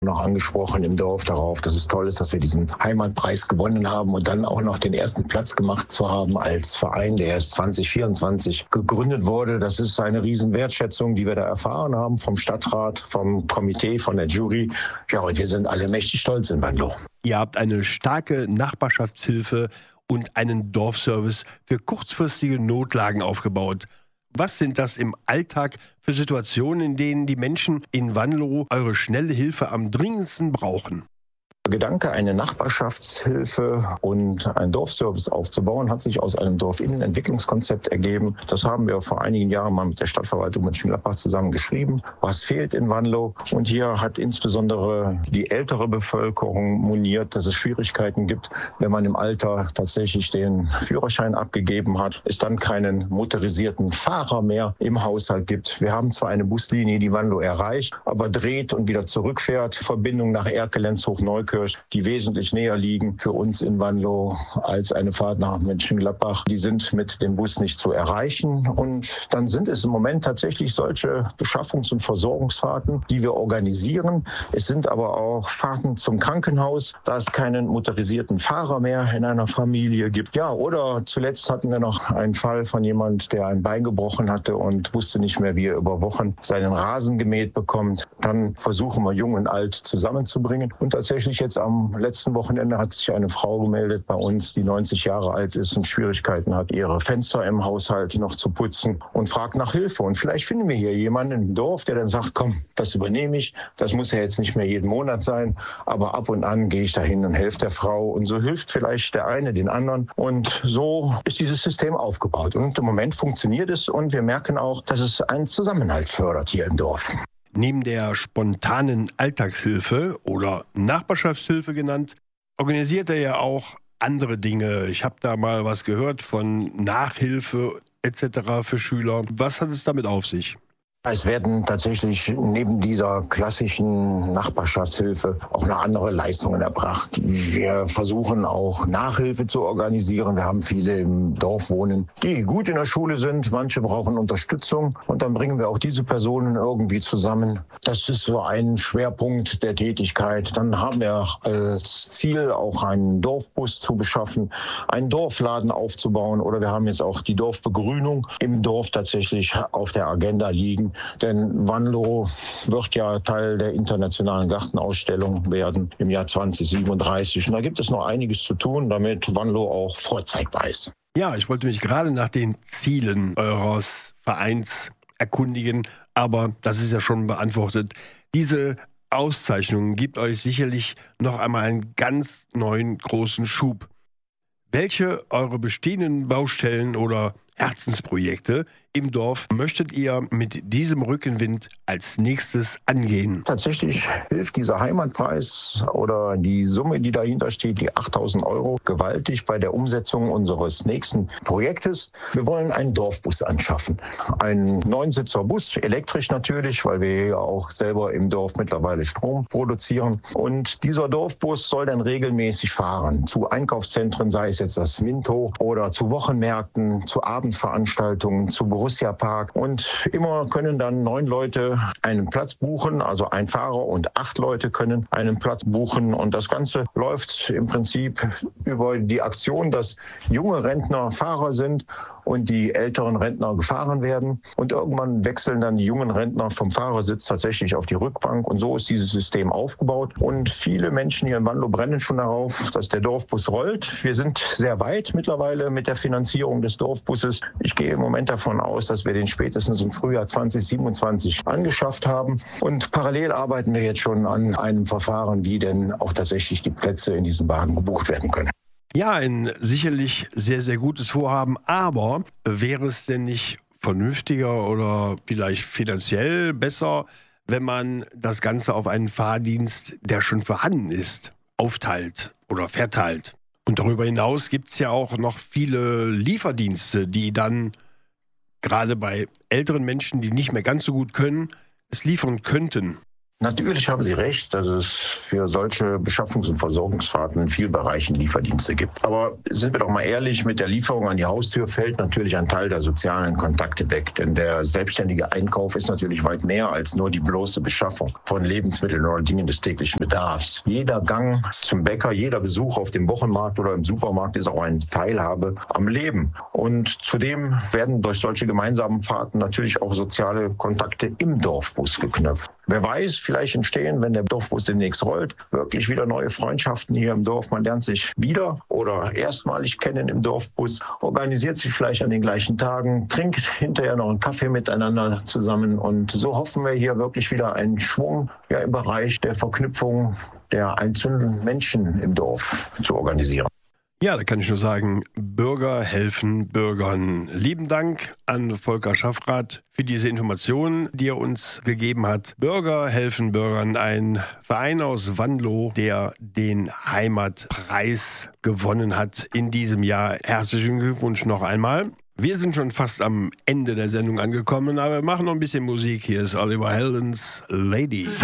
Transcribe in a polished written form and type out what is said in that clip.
noch angesprochen im Dorf darauf, dass es toll ist, dass wir diesen Heimatpreis gewonnen haben und dann auch noch den ersten Platz gemacht zu haben als Verein, der erst 2024 gegründet wurde. Das ist eine riesen Wertschätzung, die wir da erfahren haben vom Stadtrat, vom Komitee, von der Jury. Ja, und wir sind alle mächtig stolz in Wanlo. Ihr habt eine starke Nachbarschaftshilfe und einen Dorfservice für kurzfristige Notlagen aufgebaut. Was sind das im Alltag für Situationen, in denen die Menschen in Wanlo eure schnelle Hilfe am dringendsten brauchen? Der Gedanke, eine Nachbarschaftshilfe und einen Dorfservice aufzubauen, hat sich aus einem Dorfinnenentwicklungskonzept ergeben. Das haben wir vor einigen Jahren mal mit der Stadtverwaltung Mönchengladbach zusammen geschrieben. Was fehlt in Wanlo? Und hier hat insbesondere die ältere Bevölkerung moniert, dass es Schwierigkeiten gibt, wenn man im Alter tatsächlich den Führerschein abgegeben hat, es dann keinen motorisierten Fahrer mehr im Haushalt gibt. Wir haben zwar eine Buslinie, die Wanlo erreicht, aber dreht und wieder zurückfährt. Verbindung nach Erkelenz, Hochneukirch, die wesentlich näher liegen für uns in Wanlo als eine Fahrt nach Mönchengladbach. Die sind mit dem Bus nicht zu erreichen. Und dann sind es im Moment tatsächlich solche Beschaffungs- und Versorgungsfahrten, die wir organisieren. Es sind aber auch Fahrten zum Krankenhaus, da es keinen motorisierten Fahrer mehr in einer Familie gibt. Ja, oder zuletzt hatten wir noch einen Fall von jemand, der ein Bein gebrochen hatte und wusste nicht mehr, wie er über Wochen seinen Rasen gemäht bekommt. Dann versuchen wir Jung und Alt zusammenzubringen. Und tatsächlich jetzt am letzten Wochenende hat sich eine Frau gemeldet bei uns, die 90 Jahre alt ist und Schwierigkeiten hat, ihre Fenster im Haushalt noch zu putzen und fragt nach Hilfe. Und vielleicht finden wir hier jemanden im Dorf, der dann sagt, komm, das übernehme ich. Das muss ja jetzt nicht mehr jeden Monat sein, aber ab und an gehe ich dahin und helfe der Frau. Und so hilft vielleicht der eine den anderen. Und so ist dieses System aufgebaut. Und im Moment funktioniert es und wir merken auch, dass es einen Zusammenhalt fördert hier im Dorf. Neben der spontanen Alltagshilfe oder Nachbarschaftshilfe genannt, organisiert er ja auch andere Dinge. Ich habe da mal was gehört von Nachhilfe etc. für Schüler. Was hat es damit auf sich? Es werden tatsächlich neben dieser klassischen Nachbarschaftshilfe auch noch andere Leistungen erbracht. Wir versuchen auch Nachhilfe zu organisieren. Wir haben viele im Dorf wohnen, die gut in der Schule sind. Manche brauchen Unterstützung und dann bringen wir auch diese Personen irgendwie zusammen. Das ist so ein Schwerpunkt der Tätigkeit. Dann haben wir als Ziel auch einen Dorfbus zu beschaffen, einen Dorfladen aufzubauen oder wir haben jetzt auch die Dorfbegrünung im Dorf tatsächlich auf der Agenda liegen. Denn Wanlo wird ja Teil der internationalen Gartenausstellung werden im Jahr 2037. Und da gibt es noch einiges zu tun, damit Wanlo auch vorzeigbar ist. Ja, ich wollte mich gerade nach den Zielen eures Vereins erkundigen, aber das ist ja schon beantwortet. Diese Auszeichnung gibt euch sicherlich noch einmal einen ganz neuen großen Schub. Welche eure bestehenden Baustellen oder Herzensprojekte im Dorf möchtet ihr mit diesem Rückenwind als nächstes angehen? Tatsächlich hilft dieser Heimatpreis oder die Summe, die dahinter steht, die 8.000 €, gewaltig bei der Umsetzung unseres nächsten Projektes. Wir wollen einen Dorfbus anschaffen. Einen 9-Sitzer Bus, elektrisch natürlich, weil wir ja auch selber im Dorf mittlerweile Strom produzieren. Und dieser Dorfbus soll dann regelmäßig fahren. Zu Einkaufszentren, sei es jetzt das Minto oder zu Wochenmärkten, zu Abendveranstaltungen, zu Borussia Park. Und immer können dann 9 Leute einen Platz buchen, also ein Fahrer und 8 Leute können einen Platz buchen. Und das Ganze läuft im Prinzip über die Aktion, dass junge Rentner Fahrer sind und die älteren Rentner gefahren werden. Und irgendwann wechseln dann die jungen Rentner vom Fahrersitz tatsächlich auf die Rückbank. Und so ist dieses System aufgebaut. Und viele Menschen hier in Wanlo brennen schon darauf, dass der Dorfbus rollt. Wir sind sehr weit mittlerweile mit der Finanzierung des Dorfbusses. Ich gehe im Moment davon aus, dass wir den spätestens im Frühjahr 2027 angeschafft haben. Und parallel arbeiten wir jetzt schon an einem Verfahren, wie denn auch tatsächlich die Plätze in diesem Wagen gebucht werden können. Ja, ein sicherlich sehr, sehr gutes Vorhaben, aber wäre es denn nicht vernünftiger oder vielleicht finanziell besser, wenn man das Ganze auf einen Fahrdienst, der schon vorhanden ist, aufteilt oder verteilt? Und darüber hinaus gibt es ja auch noch viele Lieferdienste, die dann gerade bei älteren Menschen, die nicht mehr ganz so gut können, es liefern könnten. Natürlich haben Sie recht, dass es für solche Beschaffungs- und Versorgungsfahrten in vielen Bereichen Lieferdienste gibt. Aber sind wir doch mal ehrlich, mit der Lieferung an die Haustür fällt natürlich ein Teil der sozialen Kontakte weg. Denn der selbstständige Einkauf ist natürlich weit mehr als nur die bloße Beschaffung von Lebensmitteln oder Dingen des täglichen Bedarfs. Jeder Gang zum Bäcker, jeder Besuch auf dem Wochenmarkt oder im Supermarkt ist auch eine Teilhabe am Leben. Und zudem werden durch solche gemeinsamen Fahrten natürlich auch soziale Kontakte im Dorfbus geknüpft. Wer weiß, vielleicht entstehen, wenn der Dorfbus demnächst rollt, wirklich wieder neue Freundschaften hier im Dorf. Man lernt sich wieder oder erstmalig kennen im Dorfbus, organisiert sich vielleicht an den gleichen Tagen, trinkt hinterher noch einen Kaffee miteinander zusammen. Und so hoffen wir hier wirklich wieder einen Schwung im Bereich der Verknüpfung der einzelnen Menschen im Dorf zu organisieren. Ja, da kann ich nur sagen, Bürger helfen Bürgern. Lieben Dank an Volker Schaffrath für diese Informationen, die er uns gegeben hat. Bürger helfen Bürgern, ein Verein aus Wanlo, der den Heimatpreis gewonnen hat in diesem Jahr. Herzlichen Glückwunsch noch einmal. Wir sind schon fast am Ende der Sendung angekommen, aber wir machen noch ein bisschen Musik. Hier ist Oliver Heldens Lady.